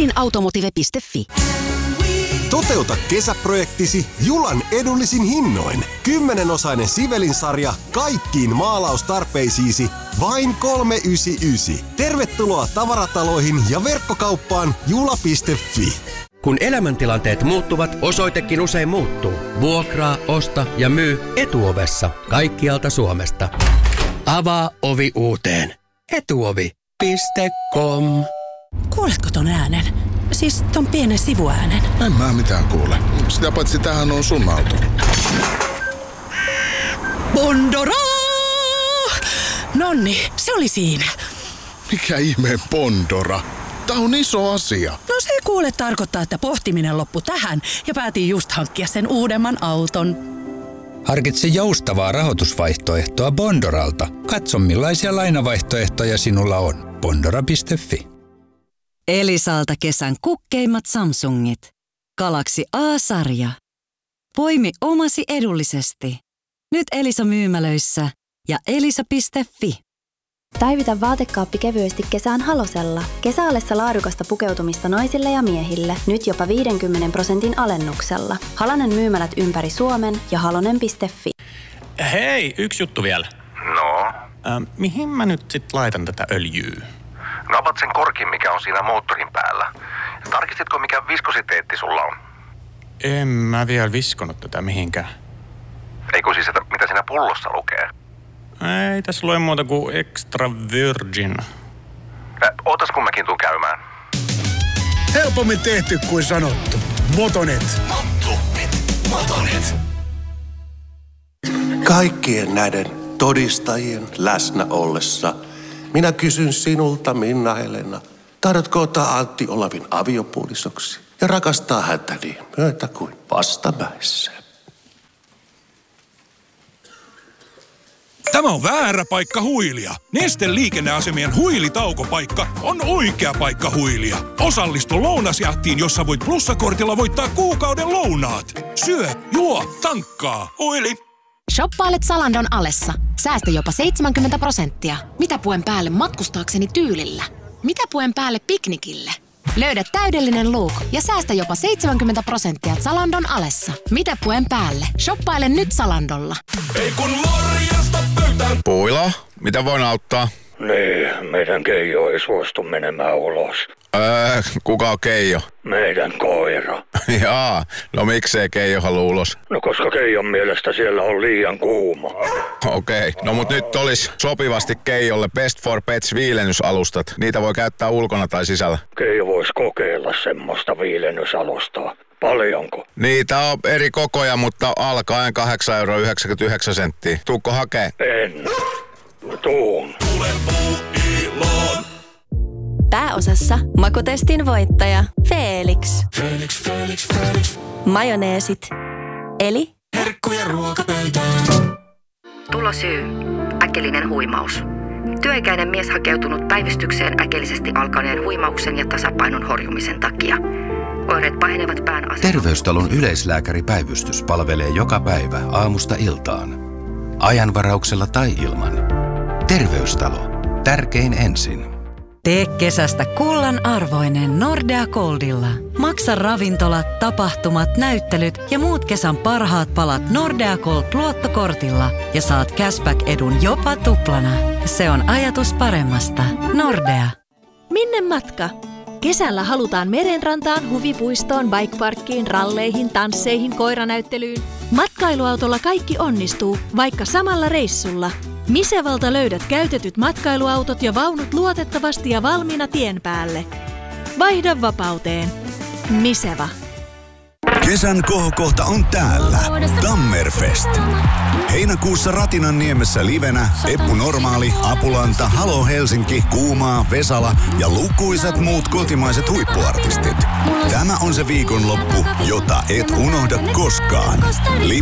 Greenautomotive.fi. Toteuta kesäprojektisi Julan edullisin hinnoin. 10-osainen Sivelin-sarja kaikkiin maalaustarpeisiisi vain 399. Tervetuloa tavarataloihin ja verkkokauppaan jula.fi. Kun elämäntilanteet muuttuvat, osoitekin usein muuttuu. Vuokraa, osta ja myy Etuovessa kaikkialta Suomesta. Avaa ovi uuteen. Etuovi.com. Kuuletko ton äänen? Siis ton pienen sivuäänen. En mä mitään kuule. Sitä paitsi tämähän on sun auto. Bondora! Nonni, se oli siinä. Mikä ihmeen Bondora? Tää on iso asia. No se kuule tarkoittaa, että pohtiminen loppui tähän ja päätin just hankkia sen uudemman auton. Harkitse joustavaa rahoitusvaihtoehtoa Bondoralta. Katso millaisia lainavaihtoehtoja sinulla on. Bondora.fi. Elisalta kesän kukkeimmat Samsungit. Galaxy A-sarja. Poimi omasi edullisesti. Nyt Elisa-myymälöissä ja elisa.fi. Päivitä vaatekaappi kevyesti kesään Halosella. Kesäallessa laadukasta pukeutumista naisille ja miehille. Nyt jopa 50% alennuksella. Halonen myymälät ympäri Suomen ja halonen.fi. Hei, yksi juttu vielä. No? Mihin mä nyt sit laitan tätä öljyä? No avat sen korkin, mikä on siinä moottorin päällä. Tarkistitko, mikä viskositeetti sulla on? En mä vielä viskonut tätä mihinkään. Eikö siis, että mitä siinä pullossa lukee? Ei tässä lue muuta kuin extra virgin. Ootas kun mäkin tuun käymään. Helpommin tehty kuin sanottu. Motonet. Motonet. Kaikkien näiden todistajien läsnä ollessa minä kysyn sinulta, Minna-Helena, tahdotko ottaa Antti Olavin aviopuolisoksi ja rakastaa häntä niin myötä kuin vastamäissä? Tämä on väärä paikka huilia. Nesteen liikenneasemien huilitaukopaikka on oikea paikka huilia. Osallistu lounasjahtiin, jossa voit plussakortilla voittaa kuukauden lounaat. Syö, juo, tankkaa. Huili. Shoppailet Zalandon alessa. Säästä jopa 70%. Mitä puen päälle matkustaakseni tyylillä? Mitä puen päälle piknikille? Löydä täydellinen look ja säästä jopa 70% Zalandon alessa. Mitä puen päälle? Shoppaile nyt Zalandolla. Ei kun morjesta pöytään. Puila, mitä voin auttaa? Niin, meidän Keijo ei suostu menemään ulos. Kuka on Keijo? Meidän koira. Jaa, no miksei Keijo halua ulos? No koska Keijon mielestä siellä on liian kuuma. Okei, no mut nyt olisi sopivasti Keijolle Best for Pets viilennysalustat. Niitä voi käyttää ulkona tai sisällä. Keijo voisi kokeilla semmoista viilennysalustaa. Paljonko? Niitä on eri kokoja, mutta alkaen 8,99 €. Tuukko hakee? En. Tuun. Tule Puuiloon. Pääosassa makutestin voittaja Felix. Felix. Majoneesit. Eli Herkkuja ruokapöytään. Tulosyy. Äkillinen huimaus. Työikäinen mies hakeutunut päivystykseen äkillisesti alkaneen huimauksen ja tasapainon horjumisen takia. Oireet pahenevat pään asemaan. Terveystalon yleislääkäripäivystys palvelee joka päivä aamusta iltaan. Ajanvarauksella tai ilman. Terveystalo. Tärkein ensin. Tee kesästä kullan arvoinen Nordea Goldilla. Maksa ravintolat, tapahtumat, näyttelyt ja muut kesän parhaat palat Nordea Gold luottokortilla ja saat cashback-edun jopa tuplana. Se on ajatus paremmasta. Nordea. Minne matka? Kesällä halutaan merenrantaan, huvipuistoon, bikeparkkiin, ralleihin, tansseihin, koiranäyttelyyn. Matkailuautolla kaikki onnistuu, vaikka samalla reissulla. Misevalta löydät käytetyt matkailuautot ja vaunut luotettavasti ja valmiina tien päälle. Vaihda vapauteen. Miseva. Kesän kohokohta on täällä. Tammerfest. Heinäkuussa Ratinanniemessä livenä Eppu Normaali, Apulanta, Halo Helsinki, Kuumaa, Vesala ja lukuisat muut kotimaiset huippuartistit. Tämä on se viikonloppu, jota et unohda koskaan.